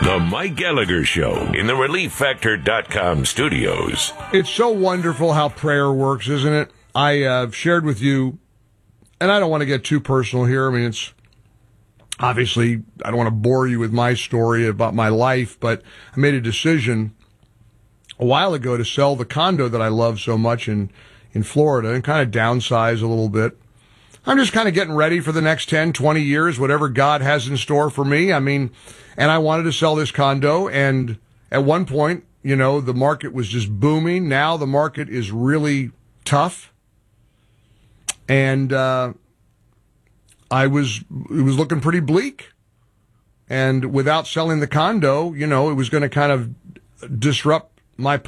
The Mike Gallagher Show in the ReliefFactor.com studios. It's so wonderful how prayer works, isn't it? I shared with you, and I don't want to get too personal here. I mean, it's obviously, I don't want to bore you with my story about my life, but I made a decision a while ago to sell the condo that I love so much in Florida and kind of downsize a little bit. I'm just kind of getting ready for the next 10, 20 years, whatever God has in store for me. I mean, and I wanted to sell this condo, and at one point, you know, the market was just booming. Now the market is really tough. And it was looking pretty bleak. And without selling the condo, you know, it was going to kind of disrupt my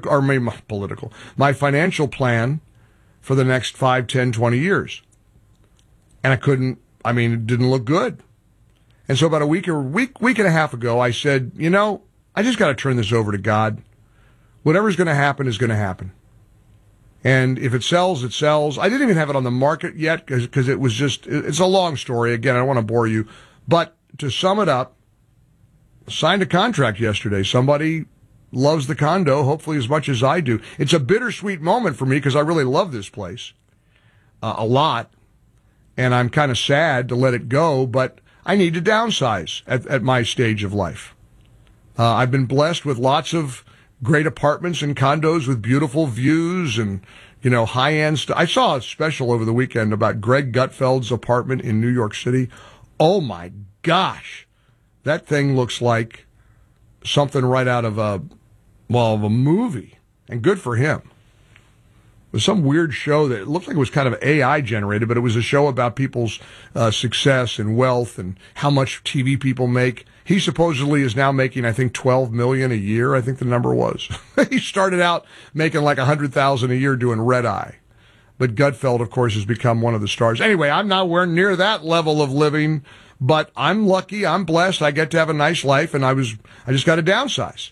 my financial plan for the next 5, 10, 20 years. And it didn't look good. And so about a week and a half ago, I said, you know, I just got to turn this over to God. Whatever's going to happen is going to happen. And if it sells, it sells. I didn't even have it on the market yet because it was just, it's a long story. Again, I don't want to bore you. But to sum it up, signed a contract yesterday. Somebody loves the condo, hopefully as much as I do. It's a bittersweet moment for me because I really love this place a lot. And I'm kind of sad to let it go, but I need to downsize at my stage of life. I've been blessed with lots of great apartments and condos with beautiful views and, you know, high-end stuff. I saw a special over the weekend about Greg Gutfeld's apartment in New York City. Oh, my gosh. That thing looks like something right out of a movie. And good for him. It was some weird show that it looked like it was kind of AI generated, but it was a show about people's success and wealth and how much TV people make. He supposedly is now making, I think, $12 million a year. I think the number was. He started out making like $100,000 a year doing Red Eye, but Gutfeld, of course, has become one of the stars. Anyway, I'm nowhere near that level of living, but I'm lucky. I'm blessed. I get to have a nice life, and I just got to downsize.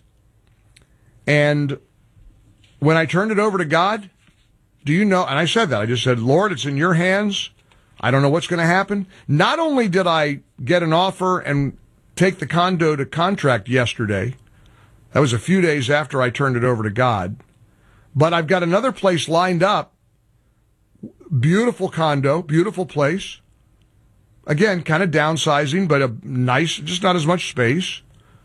And when I turned it over to God, do you know, and I said that, I just said, Lord, it's in your hands. I don't know what's going to happen. Not only did I get an offer and take the condo to contract yesterday, that was a few days after I turned it over to God, but I've got another place lined up. Beautiful condo, beautiful place. Again, kind of downsizing, but a nice, just not as much space.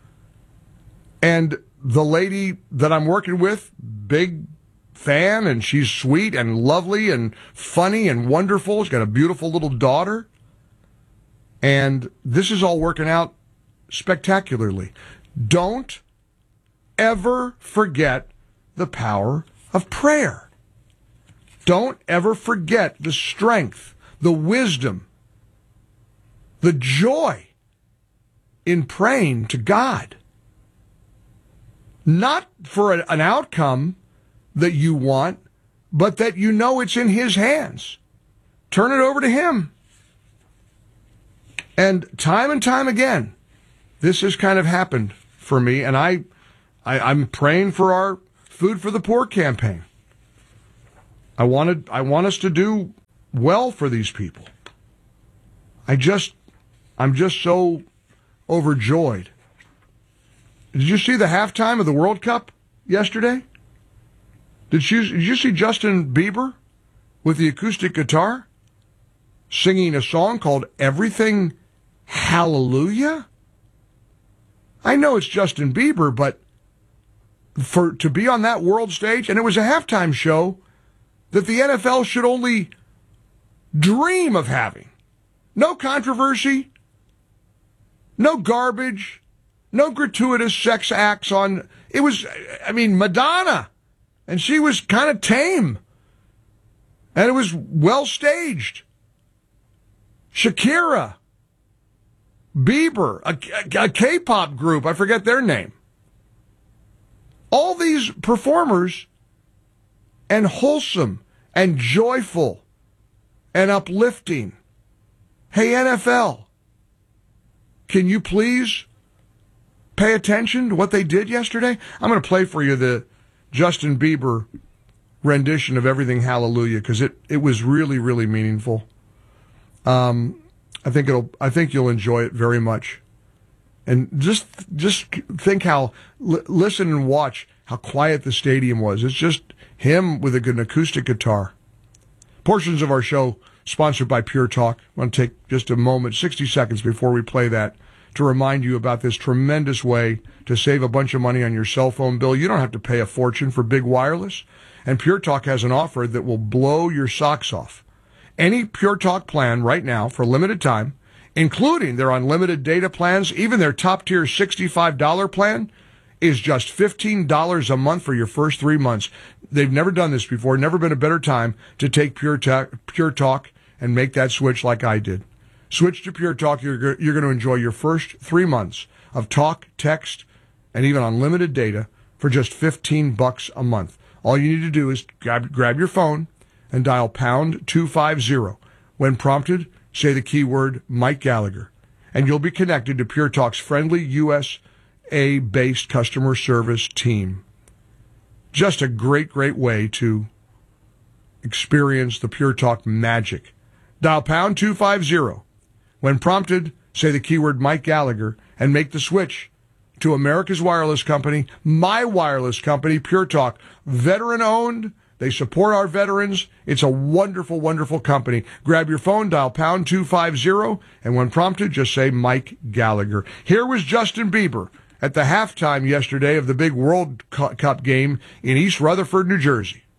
And the lady that I'm working with, big fan, and she's sweet and lovely and funny and wonderful. She's got a beautiful little daughter. And this is all working out spectacularly. Don't ever forget the power of prayer. Don't ever forget the strength, the wisdom, the joy in praying to God. Not for an outcome that you want, but that you know it's in His hands. Turn it over to Him. And time again, this has kind of happened for me, and I'm praying for our Food for the Poor campaign. I want us to do well for these people. I'm just so overjoyed. Did you see the halftime of the World Cup yesterday? Did you see Justin Bieber with the acoustic guitar singing a song called Everything Hallelujah? I know it's Justin Bieber, but to be on that world stage, and it was a halftime show that the NFL should only dream of having. No controversy, no garbage, no gratuitous sex acts on. It was, Madonna. And she was kind of tame. And it was well staged. Shakira, Bieber, a K-pop group, I forget their name. All these performers, and wholesome, and joyful, and uplifting. Hey, NFL, can you please pay attention to what they did yesterday? I'm going to play for you the Justin Bieber rendition of Everything Hallelujah, because it was really, really meaningful. I think you'll enjoy it very much. And just think how, listen and watch how quiet the stadium was. It's just him with an acoustic guitar. Portions of our show sponsored by Pure Talk. I want to take just a moment, 60 seconds before we play that, to remind you about this tremendous way to save a bunch of money on your cell phone bill. You don't have to pay a fortune for big wireless. And Pure Talk has an offer that will blow your socks off. Any Pure Talk plan right now for limited time, including their unlimited data plans, even their top-tier $65 plan, is just $15 a month for your first 3 months. They've never done this before, never been a better time to take Pure Talk and make that switch like I did. Switch to Pure Talk. You're going to enjoy your first 3 months of talk, text, and even unlimited data for just $15 a month. All you need to do is grab your phone and dial pound 250. When prompted, say the keyword Mike Gallagher, and you'll be connected to Pure Talk's friendly USA-based customer service team. Just a great way to experience the Pure Talk magic. Dial pound 250. When prompted, say the keyword Mike Gallagher and make the switch to America's wireless company, my wireless company, Pure Talk. Veteran-owned. They support our veterans. It's a wonderful, wonderful company. Grab your phone, dial pound 250, and when prompted, just say Mike Gallagher. Here was Justin Bieber at the halftime yesterday of the big World Cup game in East Rutherford, New Jersey.